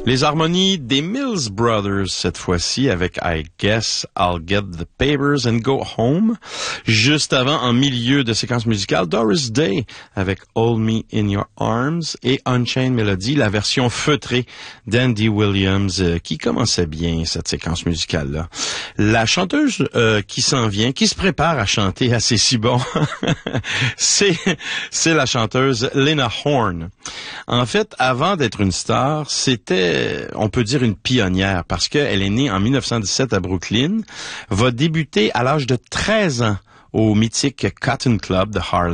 Les harmonies des Mills Brothers cette fois-ci avec I Guess I'll Get the Papers and Go Home. Juste avant, en milieu de séquence musicale, Doris Day avec Hold Me in Your Arms et Unchained Melody, la version feutrée d'Andy Williams qui commençait bien cette séquence musicale-là. La chanteuse qui s'en vient, qui se prépare à chanter à ses si bon, c'est la chanteuse Lena Horne. En fait, avant d'être une star, c'était, on peut dire, une pionnière parce qu'elle est née en 1917 à Brooklyn, va débuter à l'âge de 13 ans au mythique Cotton Club de Harlem.